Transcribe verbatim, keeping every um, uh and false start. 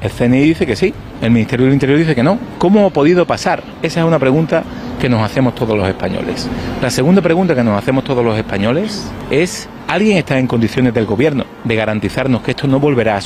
El C N I dice que sí, el Ministerio del Interior dice que no. ¿Cómo ha podido pasar? Esa es una pregunta que nos hacemos todos los españoles. La segunda pregunta que nos hacemos todos los españoles es: ¿alguien está en condiciones del Gobierno de garantizarnos que esto no volverá a